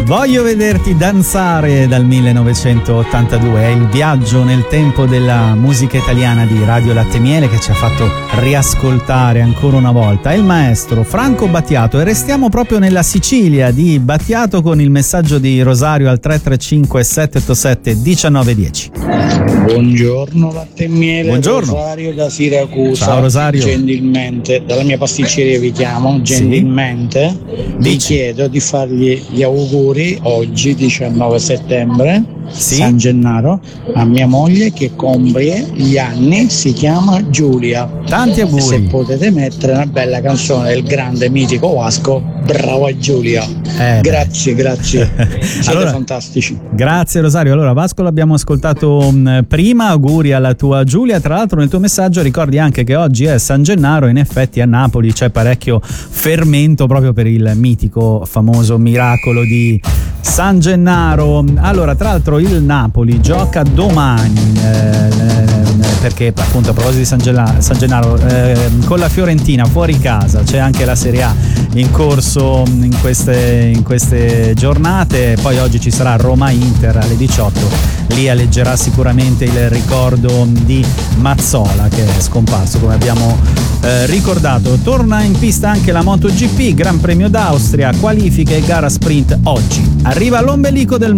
Voglio vederti danzare dal 1982, è il viaggio nel tempo della musica italiana di Radio Latte Miele che ci ha fatto riascoltare ancora una volta. È il maestro Franco Battiato e restiamo proprio nella Sicilia di Battiato con il messaggio di Rosario al 335 787 1910. Buongiorno Latte Miele. Buongiorno. Rosario da Siracusa. Ciao Rosario. Gentilmente, dalla mia pasticceria vi chiamo, gentilmente vi chiedo di fargli gli auguri oggi 19 settembre, San Gennaro, a mia moglie che compie gli anni, si chiama Giulia. Tanti auguri. Se potete mettere una bella canzone del grande mitico Vasco, brava Giulia. Grazie siete allora, fantastici. Grazie Rosario. Allora Vasco l'abbiamo ascoltato prima, auguri alla tua Giulia. Tra l'altro nel tuo messaggio ricordi anche che oggi è San Gennaro e in effetti a Napoli c'è parecchio fermento proprio per il mitico famoso miracolo di San Gennaro. Allora tra l'altro il Napoli gioca domani perché appunto a proposito di San Gennaro con la Fiorentina fuori casa, c'è anche la Serie A in corso in queste giornate. Poi oggi ci sarà Roma-Inter alle 18, lì alleggerà sicuramente il ricordo di Mazzola che è scomparso, come abbiamo ricordato. Torna in pista anche la MotoGP, Gran Premio d'Austria, qualifiche e gara sprint oggi. Arriva l'ombelico del